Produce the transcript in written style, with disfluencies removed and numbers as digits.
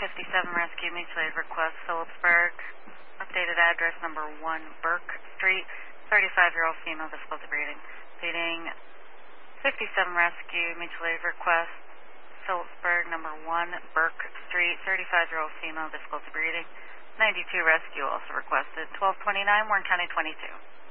57 Rescue Mutual Aid Request, Phillipsburg. Updated address number 1 Burke Street, 35-year-old female, difficulty breathing. Feeding 57 Rescue Mutual Aid Request, Phillipsburg, number 1 Burke Street, 35-year-old female, difficulty breathing. 92 Rescue also requested. 1229, Warren County 22.